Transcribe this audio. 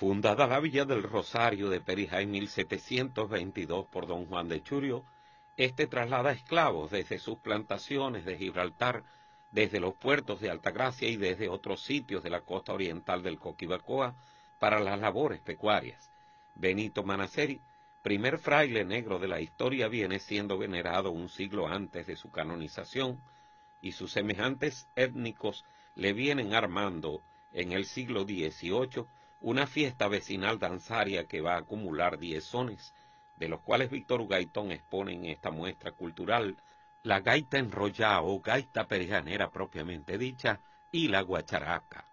Fundada la villa del Rosario de Perijá en 1722 por don Juan de Churio, este traslada esclavos desde sus plantaciones de Gibraltar, desde los puertos de Altagracia y desde otros sitios de la costa oriental del Coquibacoa para las labores pecuarias. Benito Manaceri, primer fraile negro de la historia, viene siendo venerado un siglo antes de su canonización, y sus semejantes étnicos le vienen armando en el siglo XVIII una fiesta vecinal danzaria que va a acumular 10 sones, de los cuales Víctor Gaitón expone en esta muestra cultural la gaita enrollada o gaita perijanera propiamente dicha y la guacharaca.